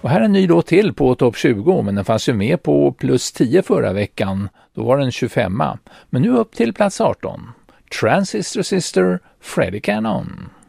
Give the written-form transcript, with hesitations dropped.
Och här är en ny låt till på topp 20, men den fanns ju med på plus 10 förra veckan. Då var den 25. Men nu upp till plats 18. Transistor Sister, Freddie Cannon.